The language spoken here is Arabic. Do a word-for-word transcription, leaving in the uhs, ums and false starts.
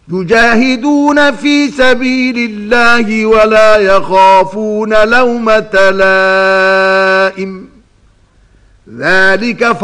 يجاهدون في سبيل الله ولا يخافون لومة لائم ذلك